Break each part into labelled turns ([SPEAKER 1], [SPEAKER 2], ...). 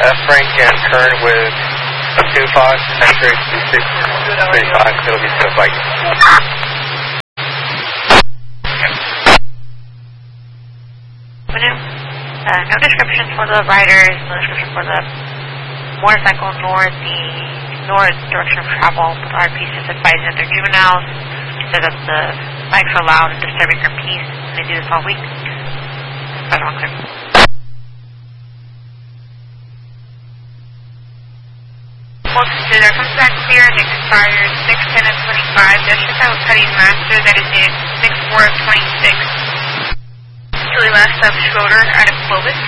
[SPEAKER 1] Frank and Kern with a 2-5, X-ray 2635, it'll be to Viking.
[SPEAKER 2] No description for the riders, no description for the motorcycle, nor direction of travel. But the RP is advising that they're juveniles. It says that the bikes are loud and disturbing their peace. They do this all week. That's all clear. There comes back clear and expires 6/10 of 25. That should have a cutting master that is dated 6/4 of 26. Usually last stop Schroeder out of Clovis.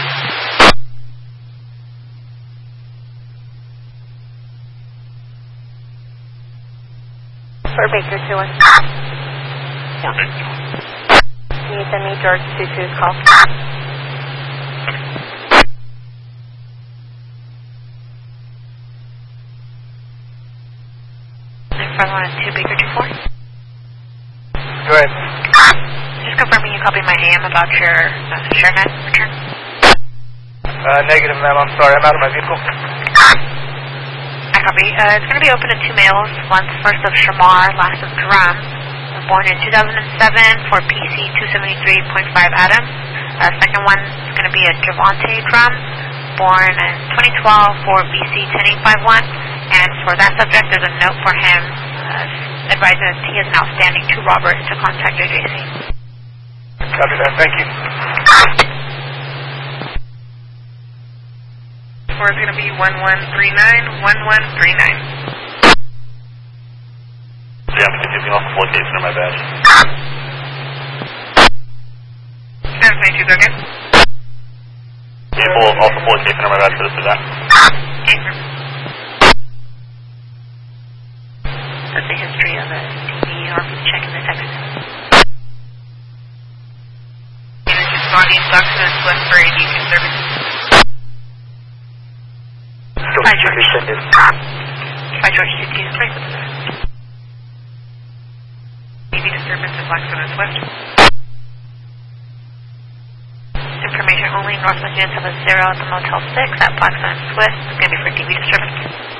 [SPEAKER 2] For Baker 2-1. Can you send me George 22's call? If I wanted to Baker 2-4.
[SPEAKER 1] Go ahead.
[SPEAKER 2] Just confirming you copied my AM about your ShareNet return.
[SPEAKER 1] Negative, ma'am. I'm sorry. I'm out of my vehicle.
[SPEAKER 2] I copy. It's going to be open to 2 males. One's first of Shamar, last of Drum. Born in 2007 for PC 273.5 Adam. Second one is going to be a Javante Drum. Born in 2012 for BC 10851. And for that subject, there's a note for him advising that he has an outstanding 2 robbers to contact JJC.
[SPEAKER 1] Copy that. Thank you.
[SPEAKER 2] Or it's going to be 1139.
[SPEAKER 3] Yeah, I'm confusing off the location of my badge.
[SPEAKER 2] 722, go again.
[SPEAKER 3] Can you pull off the location of my badge for this event?
[SPEAKER 2] Okay, sir. That's the history of the TV or checking the text. Body Bucks and Swift for AD services. Hi, George. Hi, George. AD disturbance in Blackstone and Swift. Information only. Northwest units have a 0 at the Motel 6 at Blackstone and Swift. It's going to be for TV disturbance.